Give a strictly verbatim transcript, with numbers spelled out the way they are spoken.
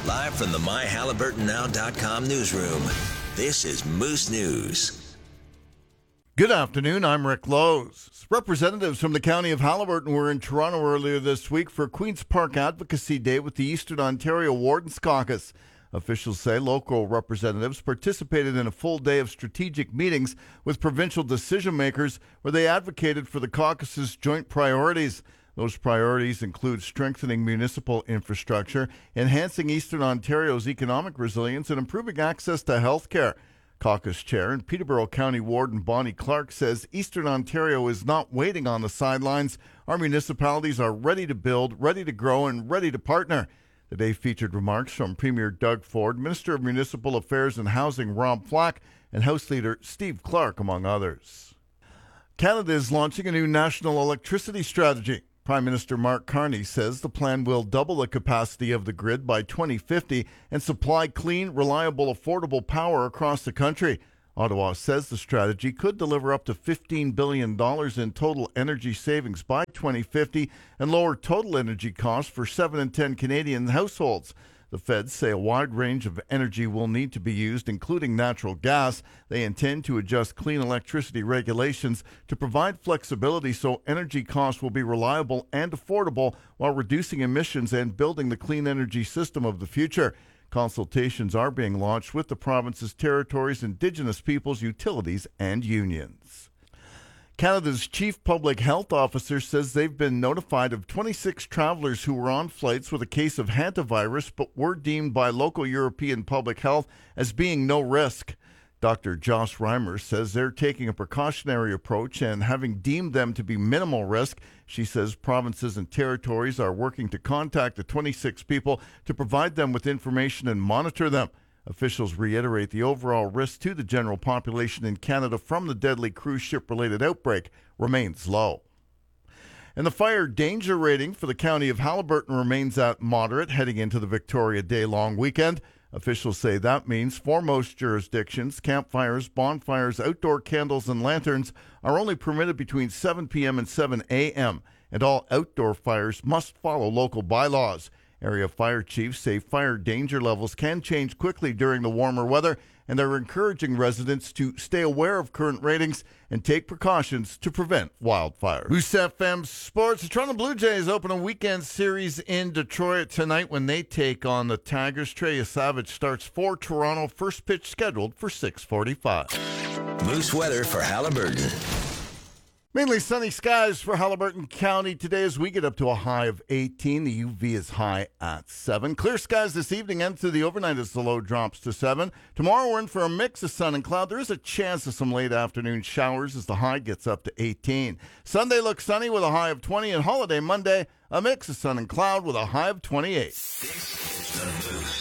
Live from the my halliburton now dot com newsroom, this is Moose News. Good afternoon, I'm Rick Lowe's. Representatives from the County of Haliburton were in Toronto earlier this week for Queen's Park Advocacy Day with the Eastern Ontario Wardens Caucus. Officials say local representatives participated in a full day of strategic meetings with provincial decision makers where they advocated for the caucus's joint priorities. Those priorities include strengthening municipal infrastructure, enhancing Eastern Ontario's economic resilience, and improving access to health care. Caucus Chair and Peterborough County Warden Bonnie Clark says Eastern Ontario is not waiting on the sidelines. Our municipalities are ready to build, ready to grow, and ready to partner. The day featured remarks from Premier Doug Ford, Minister of Municipal Affairs and Housing Rob Flack, and House Leader Steve Clark, among others. Canada is launching a new national electricity strategy. Prime Minister Mark Carney says the plan will double the capacity of the grid by twenty fifty and supply clean, reliable, affordable power across the country. Ottawa says the strategy could deliver up to fifteen billion dollars in total energy savings by twenty fifty and lower total energy costs for seven in ten Canadian households. The feds say a wide range of energy will need to be used, including natural gas. They intend to adjust clean electricity regulations to provide flexibility so energy costs will be reliable and affordable while reducing emissions and building the clean energy system of the future. Consultations are being launched with the province's territories, Indigenous peoples, utilities, and unions. Canada's chief public health officer says they've been notified of twenty-six travelers who were on flights with a case of hantavirus but were deemed by local European public health as being no risk. Doctor Josh Reimer says they're taking a precautionary approach and having deemed them to be minimal risk. She says provinces and territories are working to contact the twenty-six people to provide them with information and monitor them. Officials reiterate the overall risk to the general population in Canada from the deadly cruise ship-related outbreak remains low. And the fire danger rating for the County of Haliburton remains at moderate heading into the Victoria Day long weekend. Officials say that means for most jurisdictions, campfires, bonfires, outdoor candles, and lanterns are only permitted between seven p.m. and seven a.m., and all outdoor fires must follow local bylaws. Area fire chiefs say fire danger levels can change quickly during the warmer weather, and they're encouraging residents to stay aware of current ratings and take precautions to prevent wildfires. Moose F M Sports. The Toronto Blue Jays open a weekend series in Detroit tonight when they take on the Tigers. Trey Savage starts for Toronto. First pitch scheduled for six forty-five. Moose weather for Haliburton. Mainly sunny skies for Haliburton County today as we get up to a high of eighteen. The U V is high at seven. Clear skies this evening and through the overnight as the low drops to seven. Tomorrow we're in for a mix of sun and cloud. There is a chance of some late afternoon showers as the high gets up to eighteen. Sunday looks sunny with a high of twenty, and holiday Monday, a mix of sun and cloud with a high of twenty-eight. This is the Moose.